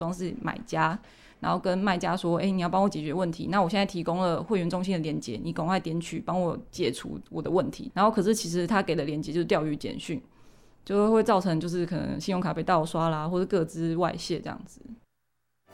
装是买家，然后跟卖家说你要帮我解决问题，那我现在提供了会员中心的连结，你赶快点取帮我解除我的问题。然后可是其实他给的连结就是钓鱼简讯，就会造成就是可能信用卡被盗刷啦，或者个资外泄这样子。